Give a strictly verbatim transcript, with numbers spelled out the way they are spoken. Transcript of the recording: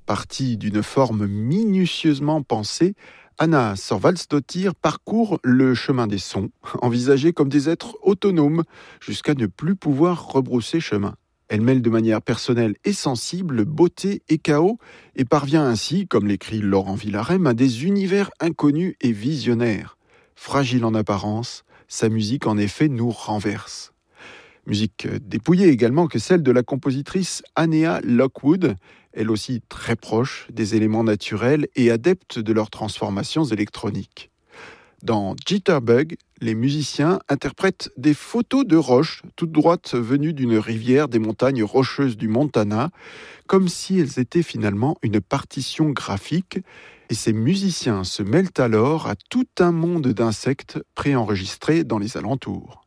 Partie d'une forme minutieusement pensée, Anna Thorvaldsdottir parcourt le chemin des sons, envisagés comme des êtres autonomes, jusqu'à ne plus pouvoir rebrousser chemin. Elle mêle de manière personnelle et sensible beauté et chaos et parvient ainsi, comme l'écrit Laurent Villarem, à des univers inconnus et visionnaires. Fragile en apparence, sa musique en effet nous renverse. Musique dépouillée également que celle de la compositrice Anea Lockwood, elle aussi très proche des éléments naturels et adepte de leurs transformations électroniques. Dans Jitterbug, les musiciens interprètent des photos de roches toutes droites venues d'une rivière des montagnes rocheuses du Montana, comme si elles étaient finalement une partition graphique, et ces musiciens se mêlent alors à tout un monde d'insectes préenregistrés dans les alentours.